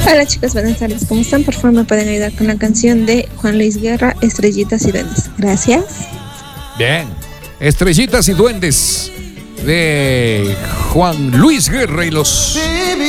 Hola chicos, buenas tardes. ¿Cómo están? Por favor, me pueden ayudar con la canción de Juan Luis Guerra, Estrellitas y Duendes. Gracias. Bien. Estrellitas y Duendes de Juan Luis Guerra y los